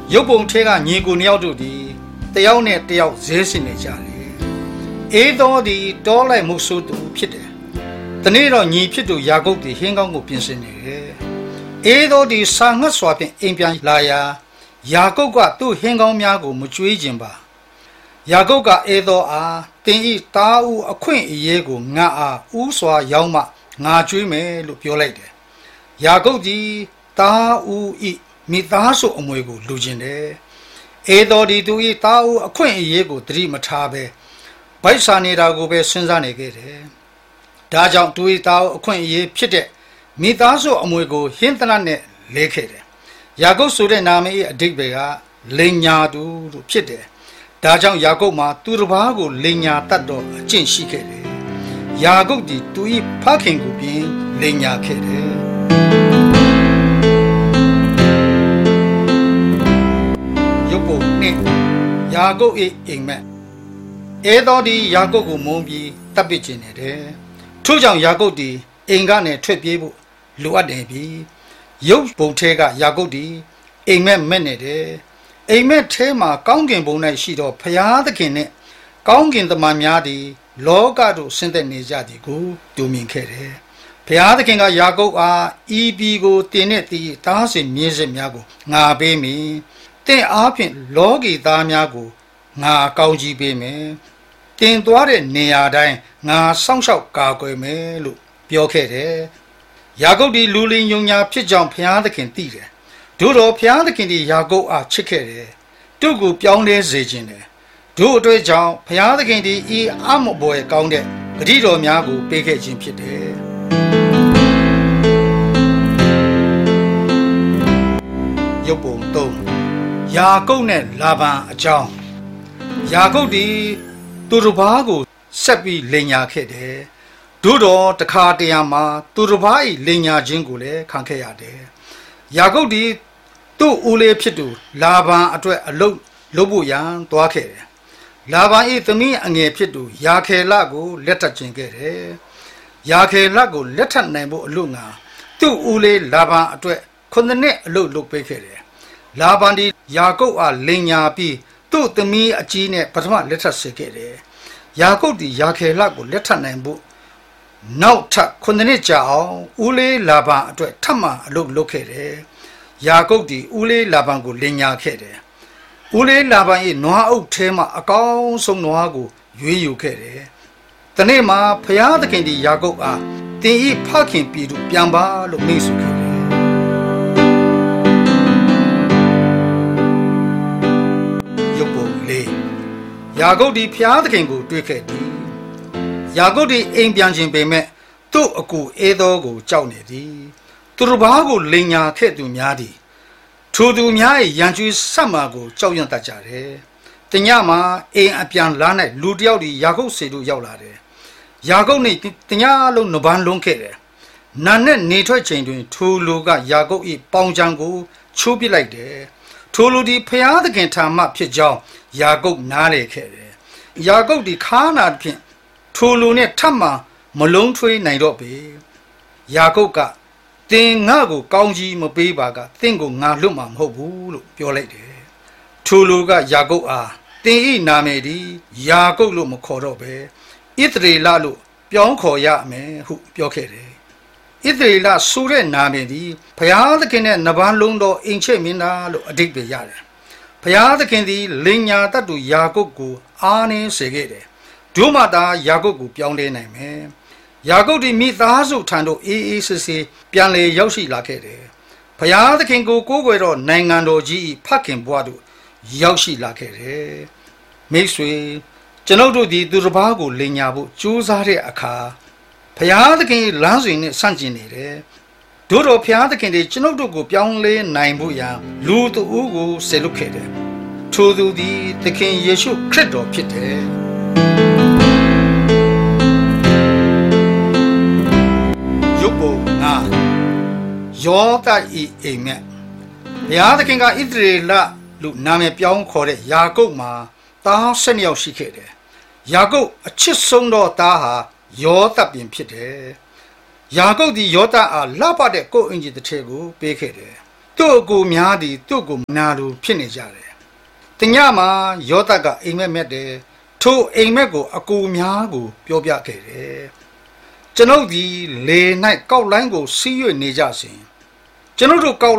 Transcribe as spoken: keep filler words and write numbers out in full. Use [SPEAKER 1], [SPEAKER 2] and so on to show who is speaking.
[SPEAKER 1] ရုပ်ပုံထဲကညီကိုနှစ်ယောက်တို့ဒီတယောက်နဲ့တယောက်ဇဲစင်နေကြတယ်အေသောဒီတောလိုက်မှုဆိုးသူဖြစ်တယ်တနေ့တော့ညီဖြစ်သူယာကုပ်ဒီဟင်းကောင်းကိုပြင်ဆင်နေတယ်အေသောဒီစာငတ်စွာဖြင့်အိမ်ပြန်လာရာယာကုပ်ကသူ့ဟင်းကောင်းများကိုမကြွေးခြင်းပါယာကုပ်ကအေသောအားတင်ဤတားဦးအခွင့်အရေးကိုငါအားဥစွာရောက်မှငါကြွေးမယ်လို့ပြောလိုက်တယ်ယာကုပ်ဒီတားဦးဤမိသားစုအမွေကိုလူကျင်တယ်အေသောဒီသူဤတားဦးအခွင့်အရေးကိုသတိမထားပဲဗိုက်စာနေတာကိုပဲစဉ်းစားနေခဲ့တယ်ဒါကြောင့်သူဤတားဦးအခွင့်အရေးဖြစ်တဲ့မိသားစုအမွေကိုဟင်းသနတ်နဲ့လဲခဲ့တယ်ယာကုပ်ဆိုတဲ့နာမည်အဓိပ္ပာယ်ကလိန်ညာသူလို့ဖြစ်တယ်ဒါကြောင့်ယာကုပ်မှာသူတစ်ပါးကိုလိန်ညာတတ်တော့အကျင့်ရှိခဲ့တယ်ယာကုပ်ဒီသူဤဖခင်ကိုပြင်လိန်ညာခဲ့တယ်ရုပ်ပုံနဲ့ယာကုပ်၏အိမ်မက်အဲတော်ဒီယာကုပ်ကိုမုန်းပြီးတပ်ပစ်ခြင်းနေတယ်ထို့ကြောင့်ယာကုပ်ဒီအိမ်ကနေထွက်ပြေးဖို့လိုအပ်တယ်ပြီရုပ်ပုံထဲကယာကုပ်ဒီအိမ်မက်မဲ့နေတယ်အိမ်မက်ထဲမှာကောင်းကင်ဘုံ၌ရှိသောဖရာသခင်နှင့်ကောင်းကင်တမန်များသည်လောကသို့ဆင်းသက်နေကြသည်ကိုတူမြင်ခဲ့တယ်ဖရာသခင်ကယာကုပ်အားဤပြည်ကိုတင်တဲ့သည်တားစင်မြင်းစစ်များကိုငါပေးမည်တင့်အားဖြင့်လောကီသားများကိုငါကောင်းကြီးပေးမယ်တင်သွားတဲ့နေရာတိုင်းငါစောင့်ရှောက်ကာကွယ်မယ်လို့ပြောခဲ့တယ်ယာကုပ်ဒီလူလင်ယုံညာဖြစ်ကြောင်းဘုရားသခင်သိတယ်တို့တော့ဘုရားသခင်ဒီယာကုပ်အားချစ်ခဲ့တယ်သူ့ကိုပြောင်းလဲစေခြင်းတယ်တို့အတွက်ကြောင့်ဘုရားသခင်ဒီဤအမဘွယ်ကောင်းတဲ့ဂတိတော်များကိုပေးခဲ့ခြင်းဖြစ်တယ်ရုပ်ပုံသုံးယာကုပ်နဲ့လာဗန်အကြောင်းယာကုပ်ဒီသူတစ်ပါးကိုဆက်ပြီးလိန်ညာခဲ့တယ်တို့တော့တခါတရံမှာသူတစ်ပါး၏လိန်ညာခြင်းကိုလည်းခံခဲ့ရတယ်ယာကုပ်ဒီသူ့ဦးလေးဖြစ်သူလာဗန်အတွက်အလုပ်လုပ်ဖို့ရန်သွားခဲ့တယ်လာဗန်၏သမီးအငယ်ဖြစ်သူယာခေလကိုလက်ထပ်ခြင်းခဲ့တယ်ယာခေလကိုလက်ထပ်နိုင်ဖို့အလို့ငါသူ့ဦးလေးလာဗန်အတွက်ခုနှစ်နှစ်အလုပ်လုပ်ပေးခဲ့တယ်လာဗန်ဒီယာကုပ်အားလိန်ညာပြီးသူ့သမီးအကြီးနဲ့ပထမလက်ထပ်စေခဲ့တယ်ယာကုပ်ဒီယာခေလကိုလက်ထပ်နိုင်ဖို့နောက်ထပ်ခုနှစ်နှစ်ကြာအောင်ဦးလေးလာဗန်အတွက်ထပ်မံအလုပ်လုပ်ခဲ့တယ်ယာကုပ်ဒီဦးလေးလာဗန်ကိုလိန်ညာခဲ့တယ်ဦးလေးလာဗန်၏နွားအုပ်ထဲမှာအကောင်းဆုံးနွားကိုရွေးယူခဲ့တယ်တနေ့မှာဖျားသခင်ဒီယာကုပ်အားတင်ဤဖခင်ပြည်သူပြန်ပါလို့မိတ်ဆွေခဲ့တယ်ရုပ်ပုံလေးယာကုပ်ဒီဖျားသခင်ကိုတွေ့ခဲ့သည်ယာကုပ်ဒီအိမ်ပြန်ခြင်းပေမဲ့သူ့အကူအေသောကိုကြောက်နေသည်သူတစ်ပါးကိုလိန်ညာခဲ့သူများသည်ထိုသူများ၏ရန်ကျွေးဆက်မှာကိုကြောက်ရွံ့တတ်ကြတယ်တညမှာအိမ်အပြန်လာ၌လူတယောက်ဒီယာကုပ်စီတို့ရောက်လာတယ်ယာကုပ်နှင့်တညလုံးနှပန်းလုံးခဲ့တယ်နာနဲ့နေထွက်ချိန်တွင်ထိုလူကယာကုပ်၏ပေါင်ချံကိုချိုးပစ်လိုက်တယ်ထိုလူဒီဖျားသခင်ထာမဖြစ်ကြောင်းယာကုပ်နားလေခဲ့တယ်ယာကုပ်ဒီခါနာဖြင့်ထိုလူနဲ့ထပ်မှမလုံးထွေးနိုင်တော့ပေယာကုပ်ကသင်ငါ့ကိုကောင်းကြီးမပေးပါကသင်ကိုငါလွတ်မှာမဟုတ်ဘူးလို့ပြောလိုက်တယ်ထိုလူကယာကုပ်အားသင်ဤနာမည်ဒီယာကုပ်လို့မခေါ်တော့ပဲဣသရေလလို့ပြောင်းခေါ်ရမယ်ဟုပြောခဲ့တယ်ဣသရေလဆိုတဲ့နာမည်ဒီဘုရားသခင်နဲ့နဗန်းလုံးတော်အိမ်ချဲ့မင်းသားလို့အဓိပ္ပာယ်ရတယ်ဘုရားသခင်သည်လိန်ညာတတ်သူယာကုပ်ကိုအားနည်းစေခဲ့တယ်ဒုမတာယာကုပ်ကိုပြောင်းလဲနိုင်မယ်ယာကုပ်ဒီမိသားစုထံသို့အေးအေးဆေးဆေးပြန်လေရောက်ရှိလာခဲ့တယ်ဘုရားသခင်ကိုကိုးကွယ်တော့နိုင်ငံတော်ကြီးဖခင်ဘွားတို့ရောက်ရှိလာခဲ့တယ်မိတ်ဆွေကျွန်ုပ်တို့ဒီသူတစ်ပါးကိုလိန်ညာဖို့ကြိုးစားတဲ့အခါဘုရားသခင်လမ်းစဉ်နဲ့ဆန့်ကျင်နေတယ်တို့တော်ဘုရားသခင်တွေကျွန်ုပ်တို့ကိုပြောင်းလဲနိုင်ဖို့ရန်လူတဦးကိုဆေလွတ်ခဲ့တယ်ထိုသူသည်သခင်ယေရှုခရစ်တော်ဖြစ်တယ်ရုပ်ပုံငါယောသဤအိမ်မက်ဘုရားသခင်ကဣသရေလလူနာမည်ပြောင်းခေါ်တဲ့ယာကုပ်မှာသားဆယ်ယောက်ရှိခဲ့တယ်ယာကုပ်အချစ်ဆုံးသောသားဟာယောသပင်ဖြစ်တယ်ယာကုပ်ဒီယောသအားလှပတဲ့ကိုယ်အင်ကြီးတစ်ထည်ကိုပေးခဲ့တယ်သူ့အကူများသည်သူ့ကိုမနာလိုဖြစ်နေကြတယ်တညမှာယောသကအိမ်မက်မက်တယ်ထိုအိမ်မက်ကိုအကူများကိုပြောပြခဲ့တယ်ကျွန်ုပ်ဒီလေ၌ကောက်လိုင်းကိုစီး၍နေကြစဉ်ကျွန်ုပ်တို့ကောက်